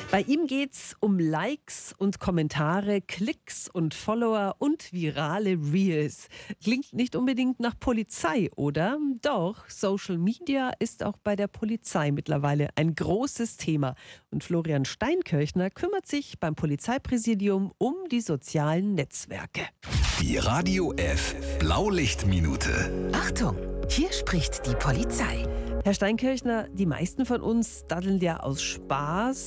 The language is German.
Bei ihm geht's um Likes und Kommentare, Klicks und Follower und virale Reels. Klingt nicht unbedingt nach Polizei, oder? Doch, Social Media ist auch bei der Polizei mittlerweile ein großes Thema. Und Florian Steinkirchner kümmert sich beim Polizeipräsidium um die sozialen Netzwerke. Die Radio F Blaulichtminute. Achtung, hier spricht die Polizei. Herr Steinkirchner, die meisten von uns daddeln ja aus Spaß